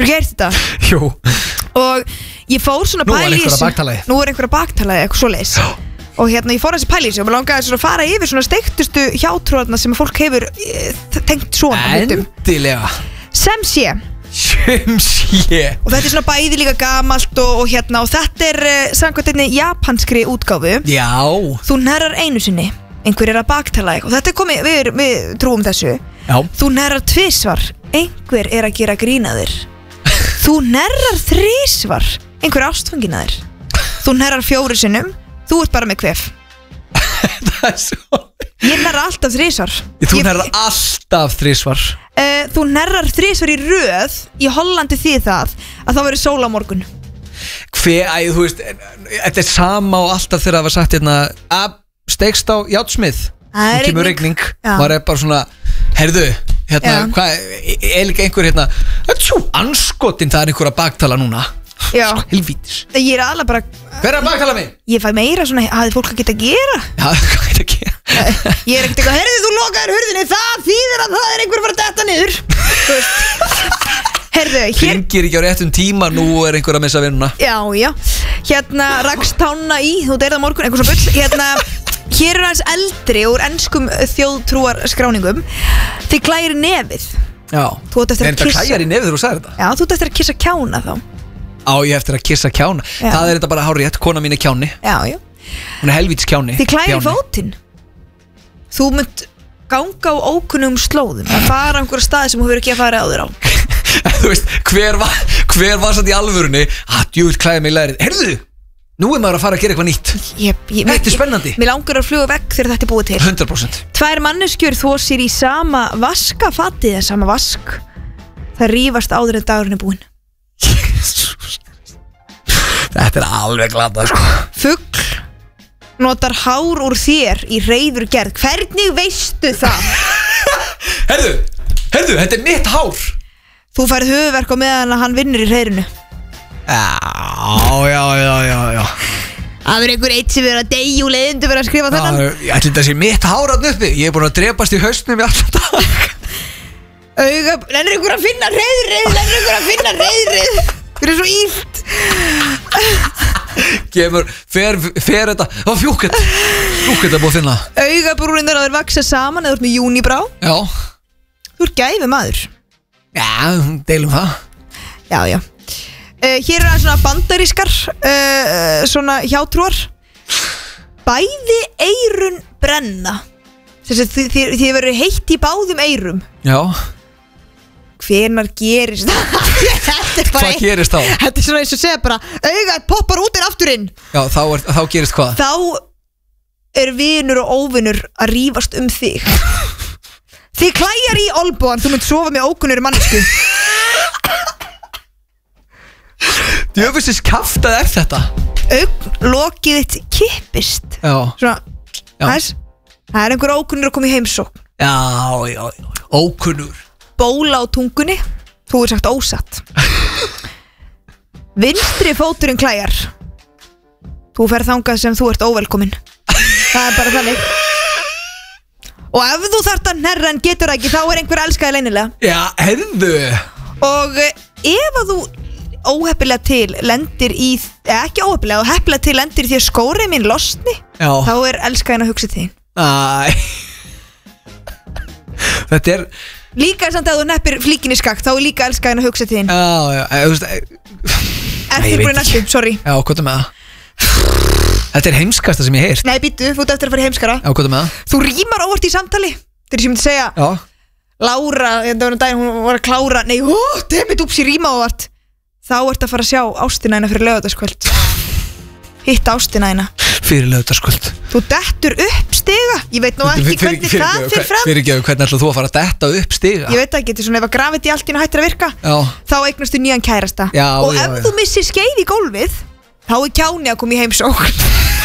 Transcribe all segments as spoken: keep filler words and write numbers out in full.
Þú gert þetta? Jú. Og ég fór svona pæli í þessu. Nú er einhverja baktalaði, eitthvað svoleiðis. Og hérna ég fór þessi pæli í þessu og mér langaði svona að fara yfir svona steiktustu hjátrúarna sem fólk hefur e, tengt svona hlutum. Endilega. Sem sé. Sem sé. Og þetta er svona bæði líka gamalt og, og hérna og þetta er uh, samkvæmt einni japanskri útgáfu. Já. Þú hnerrar einu sinni, einhver er að baktala þig og þetta er komið, við, við trúum þessu. Já. Þú hnerrar tvisvar, einhver er að gera grín að þér. Þú hnerrar þrisvar, einhver ástfangin að þér. Þú hnerrar fjóri sinnum, þú ert bara með kvef. Það er svo. Ég hnerra alltaf þrisvar. Þú hnerrar alltaf þrisvar. Uh, þú hnerrar þrisvar í röð. Í Hollandi því það að það veri sól á morgun. Hver, æ, þú veist, þetta er sama og alltaf þegar það var sagt hérna að steikst á járnsmið. Það er kemur regning. Maður er bara svona, heyrðu, hérna, hvað, er líka einhver hérna, tjú, anskotin það er einhver að baktala núna. Já. Helvítis. Ég er alveg bara. Hver er að baktala mig? Ég fæ meira svona, hafði fólk að geta að gera. Já, hvað geta að gera? Ég er ekkert eitthvað, heyrðu þú lokaðir hurðinni, það þýðir að það er einhver að fara að detta niður. Þú veist. Heyrðu, hér Hringir ekki á réttum tíma, nú er einhver að missa vinnuna. Já, já. Hérna rakst tána í, þú deyrið á morgun, einhver svo bull. Hérna, hér er aðeins eldri úr enskum þjóðtrúar skráningum. Þið klæri nefið. Já. Þú átt eftir að kissa. En það klæjar í nefið þegar þú sagði þetta. Já, þú átt eftir að kissa kjána þá. Á, ég eftir að kissa kjána. Já. Það er þetta bara hár rétt, kona mín er kjáni. Já, já. Hún er helvítis kjáni. Þið klæri fótinn. Þú mynd ganga á ókunnum slóðum að fara á einhverja staði sem þú hefur ekki að fara áður á. Þú veist, hver var, hver var satt í alvörunni að djúvill klæði mig lærið. Heyrðu, nú er maður að fara að gera eitthvað nýtt. Ég, ég, Þetta er spennandi. Mér langar að fluga vekk þegar þetta er búið til. hundrað prósent. Tvær manneskjur þvó sér í sama vaskafatið eða sama vask. Það rífast áður en dagurinn er búinn. Jesus. Þetta er alveg glatað, sko. Fugl notar hár úr þér í reiður gerð. Hvernig veistu það? Herðu, herðu, þetta er mitt hár. Þú færð höfuverk á meðan að hann vinnur í hreirinu. Já, já, já, já, já. Það er einhver eitt sem verður að deyja og leiðindu verður að skrifa þennan. Ég ætli þetta sé mitt hár þarna uppi. Ég er búin að drepast í hausnum í allan dag. Auga, lennir einhver að finna reiðrið, lennir einhver að finna reiðrið. Það er svo ílt. Kemur, fer, fer þetta. Það var fjúkett. Fjúkett að búið að finna. Augabrúnin þeirra þeir vaksa saman eða þú ert með júnibrá. Já. Þú ert gæfi maður. Já, deilum það. Já, já. Uh, hér er það svona bandarískar uh, svona hjátrúar. Bæði eyrun brenna. Þess að þið, þið, þið verður heitt í báðum eyrum. Já. Hvenær gerist það? Hvað gerist þá? Þetta er svona eins og segja bara augað poppar út en aftur inn. Já, þá, er, þá gerist hvað? Þá er vinur og óvinur að rífast um þig. Þið klæjar í olbúan. Þú mynd sofa með ókunnur mannsku. Djöfusins kaftað er þetta. Augnlokið þitt kippist. Já. Svona, þess, það er einhver ókunnur að koma í heimsókn. Já, já, já. Ókunnur. Bóla á tungunni. Þú er sagt ósatt. Vinstri fóturinn klæjar. Þú fer þangað sem þú ert óvelkomin. Það er bara þannig. Og ef þú þarft að hnerra en getur það ekki, þá er einhver elskaði leynilega. Já, hefðu. Og ef að þú óheppilega til lendir í, eða ekki óheppilega, óheppilega til lendir í því að skórið minn losni, já, þá er elskaðin að hugsa þín. Æ. Þetta er líka samt að þú neppir flíkin í skakt, þá er líka elskaðin að hugsa þín. Já, já, þú veist. Eftir búin næstu, sorry. Já, hvað er með það? Þetta er heimskasta sem ég heirt. Nei, býttu, þú ert eftir að fara í heimskara. Já, hvað er með það? Þú rímar óvart í samtali. Þegar ég myndi segja, já, Lára, þetta var um daginn, hún var að klára. Nei, hú, demit úps, ég ríma óvart. Þá ert að fara að sjá ástina hennar fyrir laugardagskvöld. Hitta ástina hennar fyrir laugardagskvöld. Þú dettur upp stiga. Ég veit nú ekki fyrir, hvernig fyrir, það fyrir fram. Fyrir ekki, hvernig ætlaðu þú að fara að detta upp stiga? Ég veit ekki, þetta er svona ef að gravity allt í nú hættir að virka, já, þá eignastu nýjan kærasta. Já, og já, ef já. þú missir skeið í gólfið, þá er kjáni að koma í heimsókn.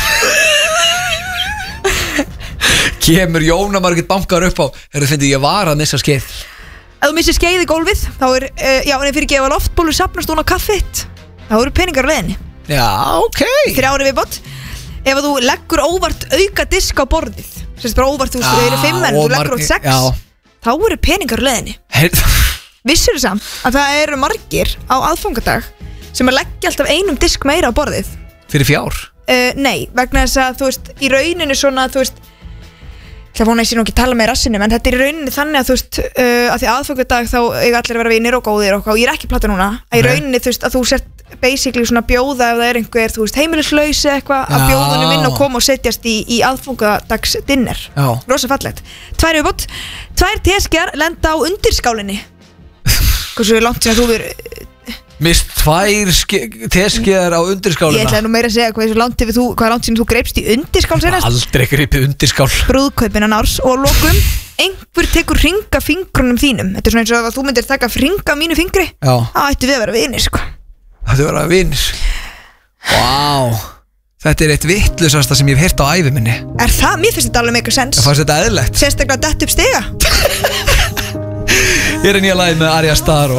Kemur Jóna Margrét bankar upp á, herru, fyndi ég var að missa skeið. Ef þú missir skeið í gólfið, þá er, uh, já, en fyrir ekki ef að loftbólur safnast hún á kaffið, þá eru peningar á leiðinni. Já, ok. Fyrir ári viðbót. Ef að þú leggur óvart auka disk á borðið, sérst bara óvart, þú veist, þau eru fimm en þú leggur átt sex, já, þá eru peningar á leiðinni. Her, Vissirðu samt að það eru margir á aðfangadag sem að leggja alltaf einum disk meira á borðið? Fyrir fjár? Uh, nei, vegna þess að þú veist, í rauninu svona, þú veist, það vona ég sé nú ekki tala með rassinum, en þetta er í rauninni þannig að þú veist, uh, að því aðfangadag þá eiga allir að vera vinir og góðir og, og ég er ekki plata núna, að í rauninni þú veist að þú sért basically svona bjóða ef það er einhver, þú veist, heimilislaus eitthvað, að bjóðunum inn og koma og setjast í, í aðfangadags dinner. Rosa fallegt. Tvær uppbót, tvær teskjar lenda á undirskálinni. Hversu langt sem þú verið Mist tvær teskjar á undirskálina. Ég ætlaði nú meira að segja hvað er langt yfir þú, hvað er langt sem þú greipst í undirskál senast. Aldrei greipið undirskál. Brúðkaupin að nárs og lokum einhver tekur hringa fingrunum þínum. Þetta er svona eins og að þú myndir taka hringa mínu fingri. Já. Það ættu við að vera vinir sko. Það ættu að vera vinir. Vá. Þetta er eitt vittlusasta sem ég hef heyrt á ævi minni. Er það? Mér finnst þetta alveg make sense. Það fannst þetta eðlilegt. Sérstaklega dett upp stiga. Ég er nýja lagið með Arja Starr og